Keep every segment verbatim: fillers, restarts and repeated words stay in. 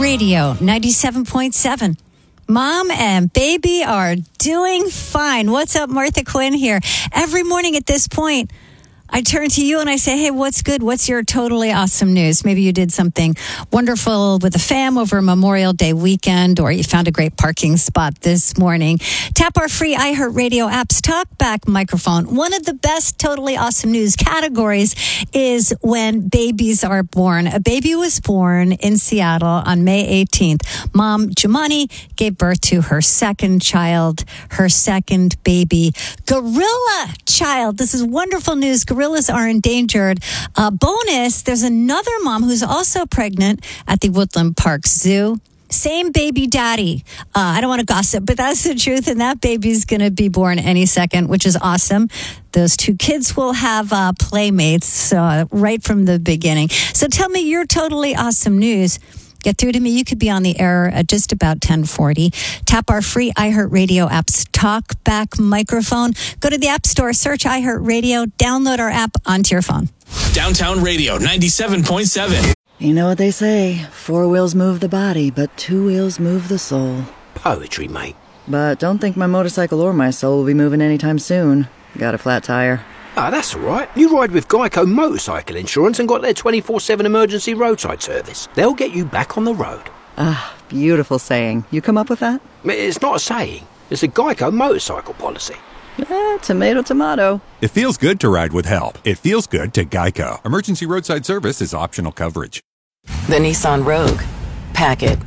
Radio ninety-seven point seven. Mom and baby are doing fine. What's up, Martha Quinn here. Every morning at this point, I turn to you and I say, hey, what's good? What's your totally awesome news? Maybe you did something wonderful with the fam over Memorial Day weekend, or you found a great parking spot this morning. Tap our free iHeartRadio app's Talkback microphone. One of the best totally awesome news categories is when babies are born. A baby was born in Seattle on May eighteenth. Mom, Jumani, gave birth to her second child, her second baby, gorilla child. This is wonderful news. Gorillas are endangered. Uh, bonus, there's another mom who's also pregnant at the Woodland Park Zoo. Same baby daddy. Uh, I don't want to gossip, but that's the truth. And that baby's going to be born any second, which is awesome. Those two kids will have uh, playmates uh, right from the beginning. So tell me your totally awesome news. Get through to me. You could be on the air at just about ten forty. Tap our free iHeartRadio app's Talkback microphone. Go to the App Store, search iHeartRadio, download our app onto your phone. Downtown Radio ninety-seven point seven. You know what they say, four wheels move the body, but two wheels move the soul. Poetry, mate. But don't think my motorcycle or my soul will be moving anytime soon. Got a flat tire. Ah, that's all right. You ride with Geico Motorcycle Insurance and got their twenty-four seven emergency roadside service. They'll get you back on the road. Ah, beautiful saying. You come up with that? It's not a saying. It's a Geico motorcycle policy. Eh, tomato, tomato. It feels good to ride with help. It feels good to Geico. Emergency roadside service is optional coverage. The Nissan Rogue. Pack it.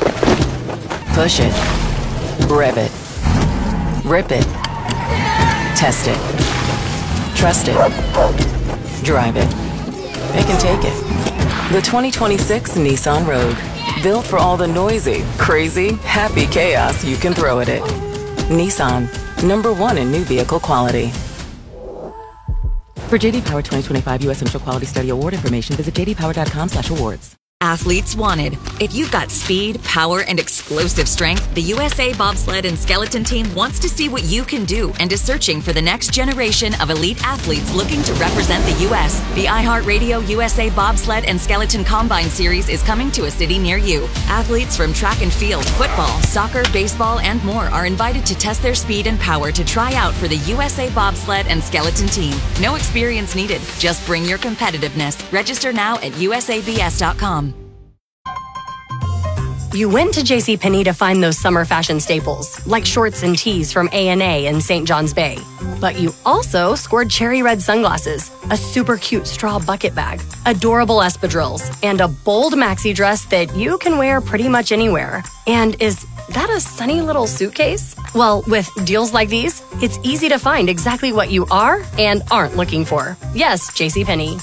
Push it. Rev it. Rip it. Test it. Trust it. Drive it. It can take it. The twenty twenty-six Nissan Rogue. Built for all the noisy, crazy, happy chaos you can throw at it. Nissan. Number one in new vehicle quality. For J D Power twenty twenty-five U S Initial Quality Study Award information, visit j d power dot com slash awards. Athletes wanted. If you've got speed, power, and explosive strength, the U S A Bobsled and Skeleton Team wants to see what you can do and is searching for the next generation of elite athletes looking to represent the U S. The iHeartRadio U S A Bobsled and Skeleton Combine Series is coming to a city near you. Athletes from track and field, football, soccer, baseball, and more are invited to test their speed and power to try out for the U S A Bobsled and Skeleton Team. No experience needed. Just bring your competitiveness. Register now at u s a b s dot com. You went to JCPenney to find those summer fashion staples, like shorts and tees from A and A in Saint John's Bay. But you also scored cherry red sunglasses, a super cute straw bucket bag, adorable espadrilles, and a bold maxi dress that you can wear pretty much anywhere. And is that a sunny little suitcase? Well, with deals like these, it's easy to find exactly what you are and aren't looking for. Yes, JCPenney.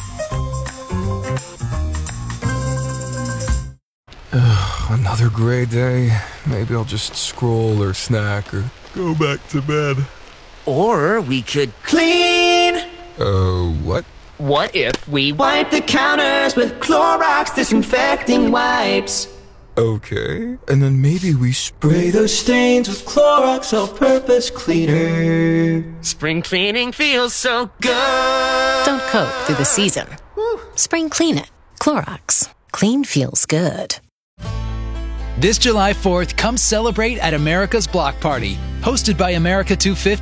Another gray day. Maybe I'll just scroll or snack or go back to bed. Or we could clean. Uh, what? What if we wipe the counters with Clorox disinfecting wipes? Okay, and then maybe we spray those stains with Clorox all-purpose cleaner. Spring cleaning feels so good. Don't cope through the season. Spring clean it. Clorox. Clean feels good. This July fourth, come celebrate at America's Block Party, hosted by America two fifty.